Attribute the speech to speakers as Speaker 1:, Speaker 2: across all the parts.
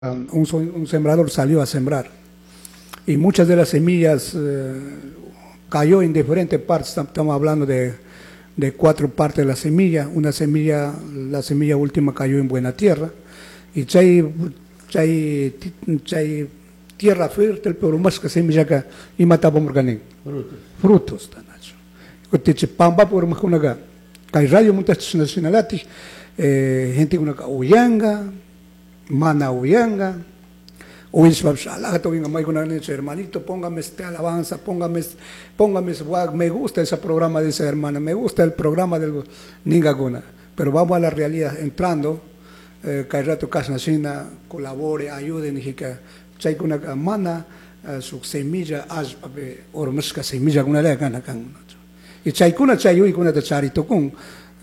Speaker 1: un sembrador salió a sembrar y muchas de las semillas cayó en diferentes partes. Estamos hablando de 4 partes de la semilla. Una semilla, la semilla última cayó en buena tierra y chay tierra fértil, pero más que semilla que y mataba frutos tanacho. Cotiche pamba por más una hay radio muchas nacionalati gente una uyanga mana uyanga hermanito, póngame esta alabanza, póngame me gusta ese programa de esa hermana, me gusta el programa del Ningaguna, pero vamos a la realidad, entrando, que rato Casnacina colabore, ayuden, y que chay una mana, su semilla, ormusca semilla, una le gana can. Y chay kuna chay y kuna de charito kun,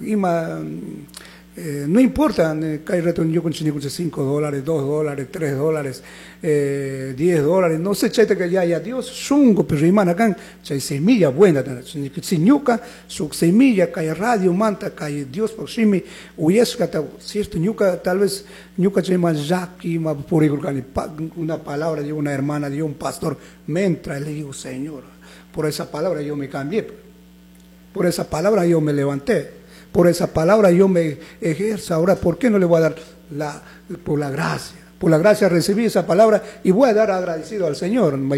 Speaker 1: no importa, hay rato yo con $5, $2, $3, $10, no sé, chayta que ya Dios, sungo, pero hermana acá, chay semilla buena, si ñuca, su semilla, cae radio, manta, cae Dios, por si me huyesca, cierto, ñuca, tal vez, ñuca chay más yaqui, más por una palabra de una hermana, de un pastor, me entra y le digo, Señor, por esa palabra yo me cambié, por esa palabra yo me levanté. Por esa palabra yo me ejerzo. Ahora, ¿por qué no le voy a dar por la gracia? Por la gracia recibí esa palabra y voy a dar agradecido al Señor. No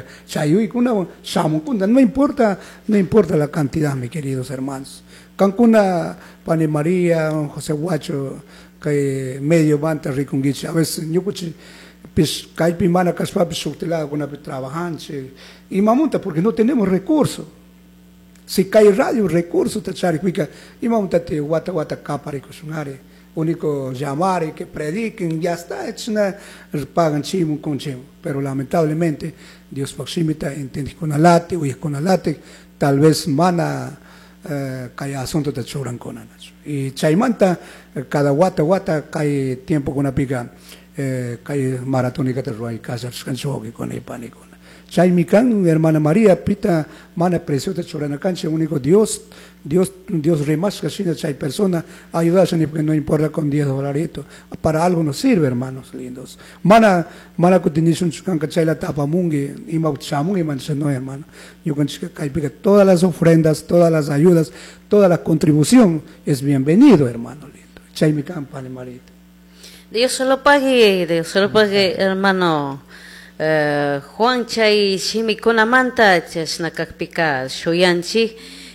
Speaker 1: importa la cantidad, mis queridos hermanos. Cancuna, Pane María, José Guacho, que medio banta riconguicha. A veces yo pues caipimana caspa pisutela con trabajante y mamunta porque no tenemos recursos. Si cae radio, recursos, tacharifica, y montate guata capare cosunare, único llamar que prediquen, ya está, pagan chimo con chimo. Pero lamentablemente, Dios proximita, entiende con alate, o con alate, tal vez mana cae asunto de choran con anacho. Y chaimanta, cada guata cae tiempo con una pica, cae maratónica de ruay, casa, canchoque con el pánico. Chaimican, hermana María, pita, mana preciosa, choranacancha, único Dios remas que chay persona, ayudarse, porque no importa con $10, para algo nos sirve, hermanos lindos. Mana kutinisun chukanka chay la tapamungi, y mauchamungi mancha no, hermano. Yo con chica todas las ofrendas, todas las ayudas, toda la contribución es bienvenido, hermano lindo. Chaimican, pane María.
Speaker 2: Dios se lo pague, hermano. Juan chay shimikuna manta chasnakakpika shoyanchi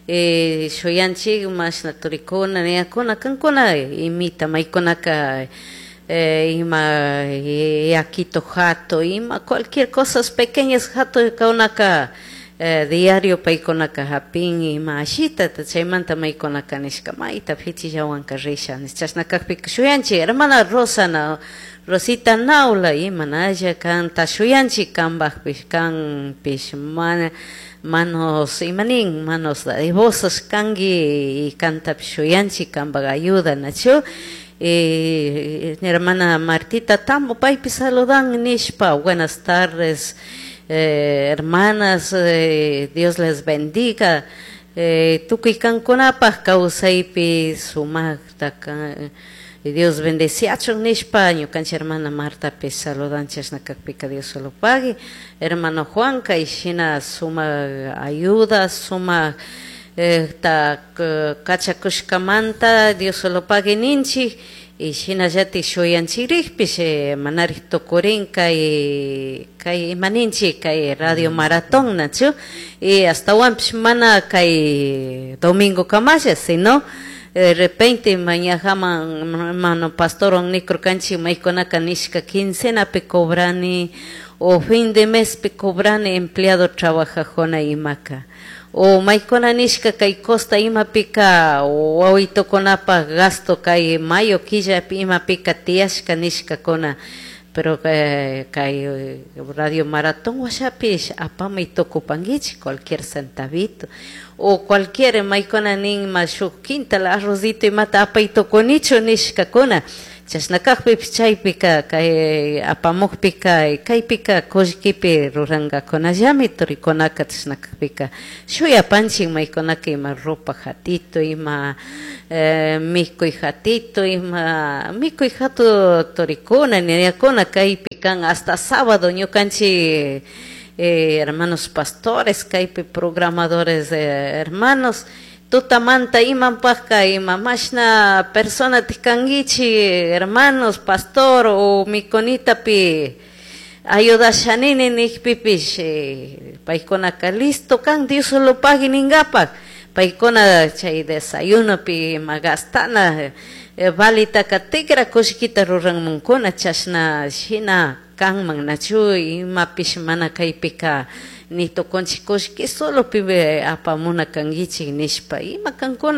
Speaker 2: mas naturikuna niakuna kankuna imita maikunaka ima yaquito jato ima cualquier cosas pequeñas jato kaunaka diario paikunaka hapin ima ashita chaymanta maikunaka nishkamaita pichi yawanka risha chasnakakpika shoyanchi hermana Rosita Naula y manaya canta shuyanchi kambach kan pish manos imanin manos dadivosas kangi y canta shuyanchi kambag ayuda nacho hermana Martita tamo paipi saludan nishpa buenas tardes hermanas Dios les bendiga tukuy kankunapaj kausaypi sumakta Dios bendice a Nishpa, cancha hermana Marta Pesa, saludanchas na kakpika Dios se lo pague, hermano Juan, Kaishina suma ayuda, suma kachakushkamanta, Dios se lo pague ninchi, y Shina yati shoyanchirich, pishe manarito corinca y maninchi, kai radio maratón, nacho, y hasta mana kai domingo camaya, si no. De repente mañana mano pastor nicro canchi maicona canishka quincena pe cobrani o fin de mes pe cobrani empleado trabaja jona imaca o maicona nishka kai costa ima pica o oito conapa gasto kai mayo quilla ima pica tiashka nishka kona pero kai radio maratón washapish apama y tocupanguich cualquier centavito o cualquier maicona nin mashu quinta la arrocito y mata apa y toconicho nishka kona chasnakaqpipis chaypika kay apamukpika kaypika kullkipi rurangakunallami turikunaka chasnakaqpika shuyapanchik maykunaka ima ropa hatito ima mikuy hatito ima mikuy hatu turikuna niñakuna kaypi kan hasta sábado ñukanchik hermanos pastores kaypi programadores hermanos tutamanta imanpajka ima mashna persona tikangichi hermanos pastor o mikonitapi ayudashanini nikpipish paykunaka listo kan Dios solo pagi ningapak paykuna chay desayunopi magastana valitaka tigra kushkita ruranmunkuna chashna shina kanman nachu imapish mana kaypika ni tokonchikushki solo pibe apamuna kangichik nishpa ima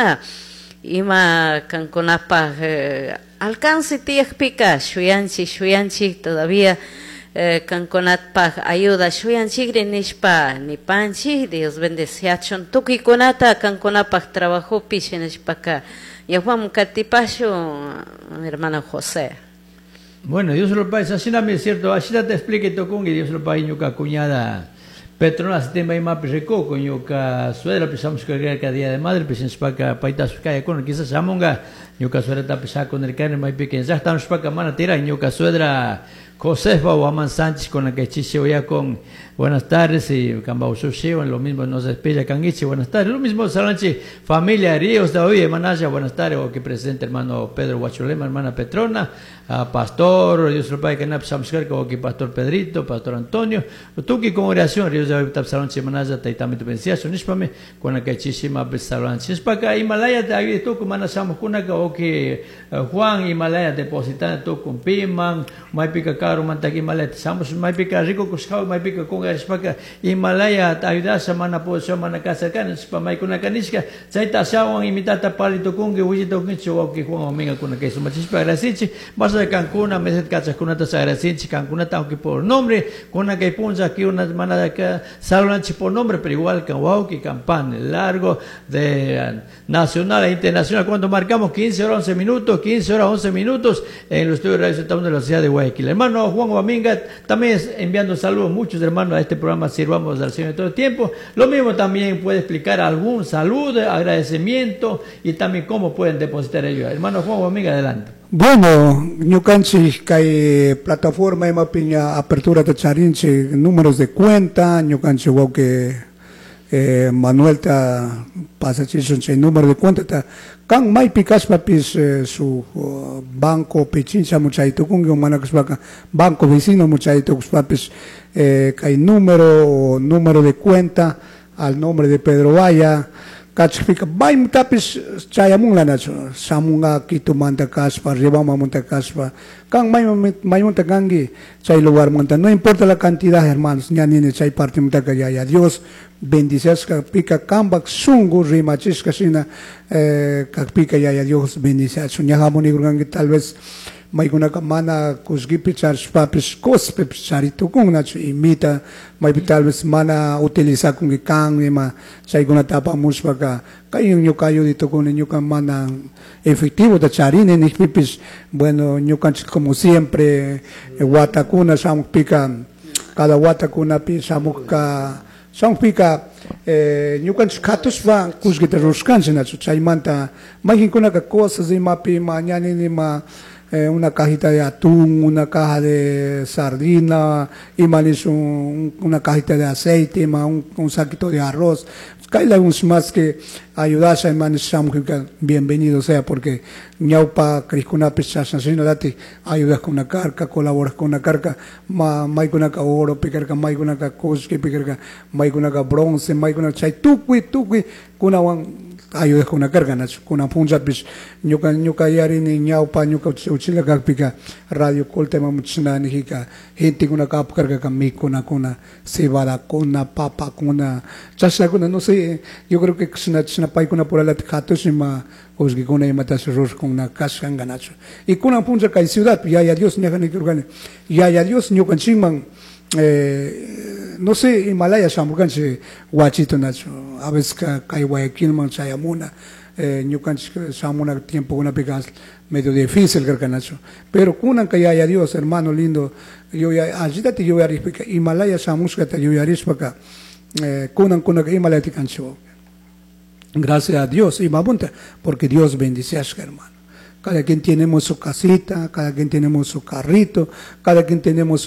Speaker 2: kankunapa alcance tiyakpika shuyanchik todavía kankunatpa ayuda shuyanchikri nishpa nipanchik Dios bendeciachon tukikunata kankunapa trabajopi nishpaka yahwam katipashu hermano José.
Speaker 3: Bueno, Dios lo pague, así no es cierto, así te explique tokungi Dios lo pague ñuka cuñada Petronas tema y más reco con ñuka suegra pensamos que cada día de madre pensamos para paitas kaya con quizás amonga ñuka suegra está pesada con el carne más pequeña ya estamos para mana tira ñuka suegra Josefa o Aman Sánchez con la que chiche ya con buenas tardes y Cambao Sushio, lo mismo nos despide Canguichi, buenas tardes, lo mismo Salanchi, familia Ríos de hoy, Manaya, buenas tardes, o que presente hermano Pedro Huachulema, hermana Petrona, pastor, Dios lo Padre Canap Samskar, o que pastor Pedrito, pastor Antonio, Tuki congregación, Ríos de hoy, Tap Salanchi, Manaya, Taitamente Benciazo, Nishpame, con la que chichima Salanchi, es para Himalaya, te agui toco, Manasamos Kunaka, o que Juan Himalaya depositando toco un Piman, Maipica Caro, Mantaki Himalaya, Samos Maipica Rico Cuscao, Maipica con Spaka Himalaya ayuda semana por semana casa kan spamai kuna kanishka saita sawang imitata palito kungi wujito kuncho ki Juan Ominga kuna que su machispa gracichi vas a Cancún meset kacha kuna ta gracichi Cancún ta que por nombre kuna que punza aquí una manada que saludanchi por nombre pero igual que wow que campan largo de nacional e internacional cuando marcamos 15 horas 11 minutos 15 horas 11 minutos en los estudios de radio de la ciudad de Guayaquil. Hermano Juan Ominga también enviando saludos muchos hermanos a este programa Sirvamos al Señor todo el tiempo. Lo mismo también puede explicar algún saludo, agradecimiento y también cómo pueden depositar ellos. Hermano Juan Ominga, adelante.
Speaker 1: Bueno, ñukanchik kay plataforma ima piña apertura de charinche números de cuenta, ñukanchik wow que Manuel ta pasa chichonche número de cuenta ta kan mai pikas papis su banco pichincha muchaito kungi mana kusbaka banco vecino muchaito kuspapis kay número de cuenta al nombre de Pedro Vaya kachfika mai mutapis chayamun la nacho samunga kitu manta kaspa ribama monta kaspa kan mai monta kangi chay lugar monta no importa la cantidad hermanos ñanine chay parte monta kaya Dios bendices kapika kambak sungu rimachis kasina kapika ya Dios bendice suñahamoni gurgangi tal vez maiguna kamana kusgipi charge papis kospe charito kung nacho imita may tal vez mana utiliza kung ikang ma saiguna tapa musbaka kayo dito kung ninyo kamana efectivo da charine ni pipis bueno nyukan como siempre watakuna samuk pika cada watakuna pi samuk Sangpika nyukan katus va kusgita ruskan sina chaimanta magin kuna ka cosas y mapi mañana ni ma una cajita de atún, una caja de sardina, y manis una cajita de aceite, un saquito de arroz. Kaila uns más que ayudas a manis bienvenido sea porque ñaupa cricuna pesasa sino date ayudas con una carca, colaboras con una carca, mai con una oro, picarca mai con una cosque, picarca mai con una bronce, mai con una chay tukui kuna ayudas con una carga, con una punja, pues, ñuka yari ni ñaupa, ñuka uchila kakpika, radio coltema muchina nihika, gente con una carga con una cebada, con una papa, con una chasla, no sé, yo creo que es una pai con una por la tjatosima, osgi con una matas arroz con una casca ganacho. Y con una punja que hay ciudad, ya Dios, ya Dios, ñuka chiman, no sé, Himalaya shamukanche guachito nacho, a veces kai Guayaquil man chayamuna, ñucanchik shamuna tiempo una pegas medio difícil carcanacho, pero kunan que haya Dios, hermano lindo, yo ya ayúdate yo ya Himalaya shamushkata yo ya rispaka, kunan que Himalaya ticancho. Gracias a Dios y mabunta, porque Dios bendice a su hermano. Cada quien tenemos su casita, cada quien tenemos su carrito, cada quien tenemos